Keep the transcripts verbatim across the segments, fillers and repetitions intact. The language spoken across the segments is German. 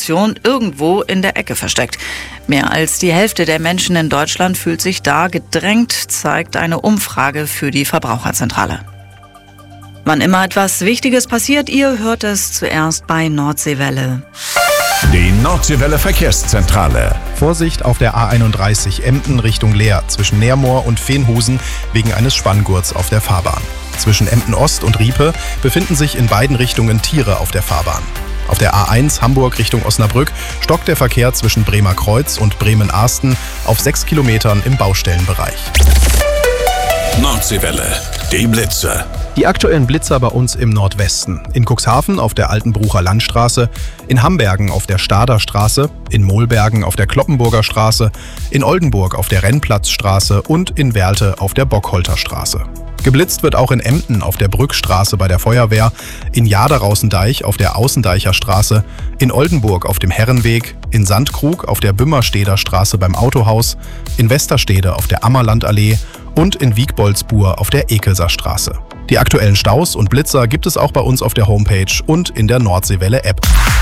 Situation irgendwo in der Ecke versteckt. Mehr als die Hälfte der Menschen in Deutschland fühlt sich da gedrängt, zeigt eine Umfrage für die Verbraucherzentrale. Wann immer etwas Wichtiges passiert, ihr hört es zuerst bei Nordseewelle. Die Nordseewelle Verkehrszentrale. Vorsicht auf der A einunddreißig Emden Richtung Leer zwischen Neermoor und Veenhusen wegen eines Spanngurts auf der Fahrbahn. Zwischen Emden Ost und Riepe befinden sich in beiden Richtungen Tiere auf der Fahrbahn. Auf der A eins Hamburg Richtung Osnabrück stockt der Verkehr zwischen Bremer Kreuz und Bremen-Ahsten auf sechs Kilometern im Baustellenbereich. Nordseewelle, die Blitzer. Die aktuellen Blitzer bei uns im Nordwesten. In Cuxhaven auf der Altenbrucher Landstraße, in Hambergen auf der Stader Straße, in Mohlbergen auf der Kloppenburger Straße, in Oldenburg auf der Rennplatzstraße und in Werlte auf der Bockholter Straße. Geblitzt wird auch in Emden auf der Brückstraße bei der Feuerwehr, in Jaderaußendeich auf der Außendeicher Straße, in Oldenburg auf dem Herrenweg, in Sandkrug auf der Bümmersteder Straße beim Autohaus, in Westerstede auf der Ammerlandallee und in Wiegboldsbuhr auf der Ekelser Straße. Die aktuellen Staus und Blitzer gibt es auch bei uns auf der Homepage und in der Nordseewelle-App.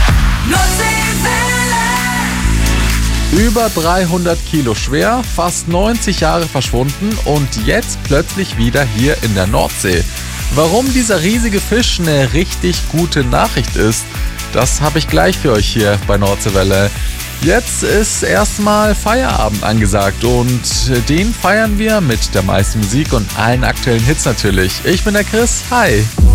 Über dreihundert Kilo schwer, fast neunzig Jahre verschwunden und jetzt plötzlich wieder hier in der Nordsee. Warum dieser riesige Fisch eine richtig gute Nachricht ist, das habe ich gleich für euch hier bei Nordseewelle. Jetzt ist erstmal Feierabend angesagt und den feiern wir mit der meisten Musik und allen aktuellen Hits natürlich. Ich bin der Chris, hi!